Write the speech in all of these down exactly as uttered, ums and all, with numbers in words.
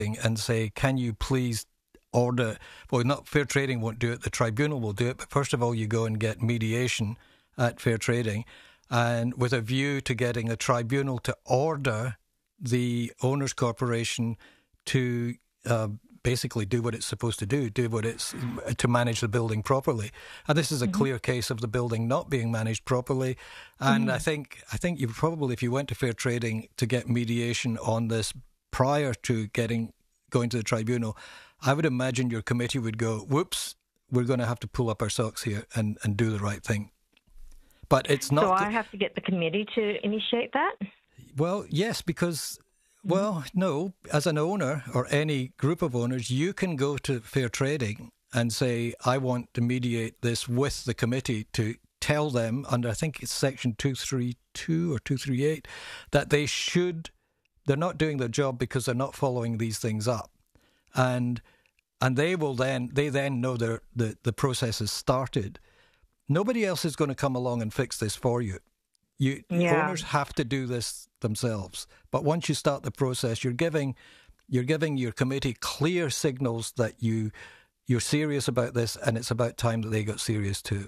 and say, can you please order, well, not Fair Trading won't do it, the tribunal will do it, but first of all, you go and get mediation at Fair Trading, and with a view to getting a tribunal to order the owners' corporation to uh, basically do what it's supposed to do, do what it's to manage the building properly. And this is a mm-hmm. clear case of the building not being managed properly. And mm-hmm. I think I think you probably, if you went to Fair Trading to get mediation on this prior to getting going to the tribunal, I would imagine your committee would go, whoops, we're going to have to pull up our socks here and, and do the right thing. But it's not... So I have to get the committee to initiate that? Well, yes, because... Well, no, as an owner or any group of owners, you can go to Fair Trading and say, I want to mediate this with the committee to tell them under, I think it's section two thirty-two or two thirty-eight, that they should, they're not doing their job because they're not following these things up. And and they will then, they then know their, the, the process has started. Nobody else is going to come along and fix this for you. You yeah. Owners have to do this themselves. But once you start the process, you're giving you're giving your committee clear signals that you you're serious about this, and it's about time that they got serious too.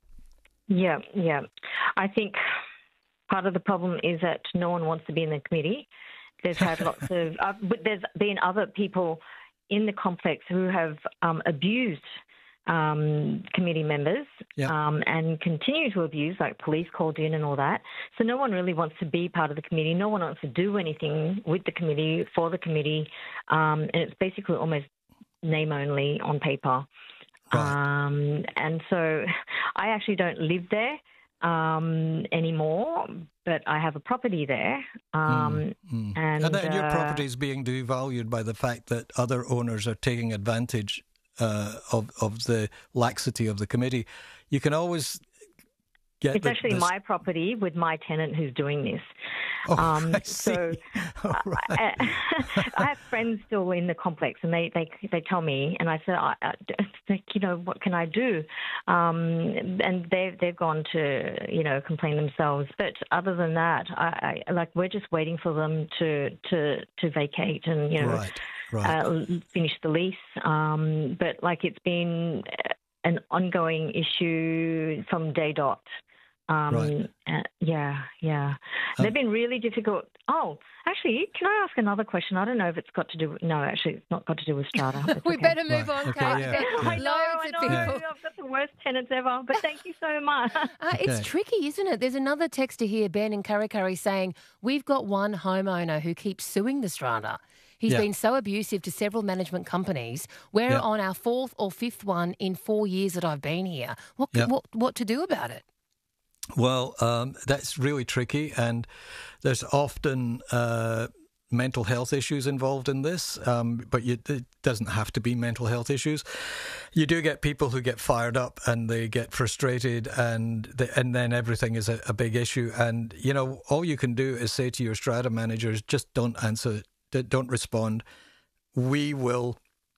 Yeah, yeah. I think part of the problem is that no one wants to be in the committee. There's had lots of, uh, but there's been other people in the complex who have um, abused Um, committee members yeah. um, and continue to abuse, like police called in and all that. So no one really wants to be part of the committee. No one wants to do anything with the committee, for the committee. Um, and it's basically almost name only on paper. Right. Um, and so I actually don't live there um, anymore, but I have a property there. Um, mm, mm. And, and, and your uh, property is being devalued by the fact that other owners are taking advantage Uh, of of the laxity of the committee. You can always get... It's the, actually this... my property with my tenant who's doing this. Oh, um, I see. So oh, right. I, I have friends still in the complex, and they, they, they tell me, and I said, I, I, you know, what can I do? Um, and they've, they've gone to, you know, complain themselves. But other than that, I, I like we're just waiting for them to, to, to vacate and, you know... Right. Right. Uh, finish the lease. Um, but, like, it's been an ongoing issue from day dot. Um, right. Uh, yeah, yeah. Um, They've been really difficult. Oh, actually, can I ask another question? I don't know if it's got to do with... No, actually, it's not got to do with strata. we okay. better move right. on, okay, Kate. yeah. Yeah. I know, Loads I of know. people. I've got the worst tenants ever, but thank you so much. Uh, okay. It's tricky, isn't it? There's another texter here, Ben in Kurri saying, we've got one homeowner who keeps suing the strata. He's yeah. been so abusive to several management companies. We're yeah. on our fourth or fifth one in four years that I've been here. What yeah. what what to do about it? Well, um, that's really tricky, and there's often uh, mental health issues involved in this, um, but you, it doesn't have to be mental health issues. You do get people who get fired up and they get frustrated, and they, and then everything is a, a big issue. And, you know, all you can do is say to your strata managers, just don't answer, don't respond. We will,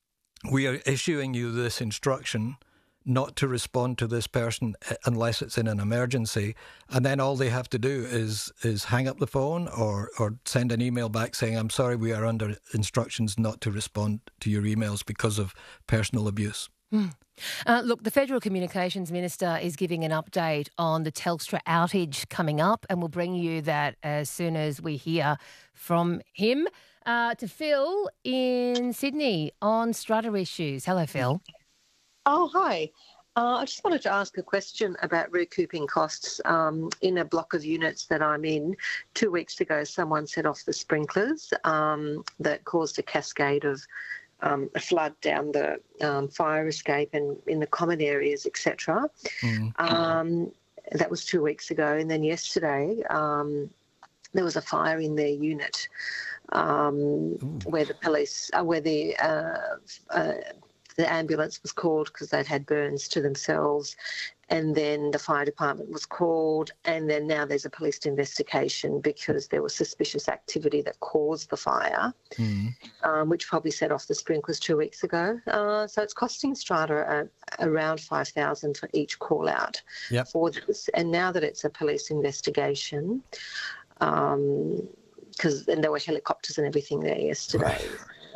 we are issuing you this instruction not to respond to this person unless it's in an emergency, and then all they have to do is is hang up the phone or or send an email back saying, I'm sorry, we are under instructions not to respond to your emails because of personal abuse. Mm. Uh, look, the Federal Communications Minister is giving an update on the Telstra outage coming up, and we'll bring you that as soon as we hear from him. Uh, to Phil in Sydney on strata issues. Hello, Phil. Oh, hi. Uh, I just wanted to ask a question about recouping costs um, in a block of units that I'm in. Two weeks ago, someone set off the sprinklers um, that caused a cascade of um, a flood down the um, fire escape and in the common areas, et cetera. Mm. Um, that was two weeks ago. And then yesterday, um, there was a fire in their unit um, where the police, uh, where the uh, uh, the ambulance was called because they'd had burns to themselves, and then the fire department was called, and then now there's a police investigation because there was suspicious activity that caused the fire, mm. um, which probably set off the sprinklers two weeks ago. Uh, so it's costing Strata uh, around five thousand dollars for each call-out yep. for this. And now that it's a police investigation, um, because and there were helicopters and everything there yesterday.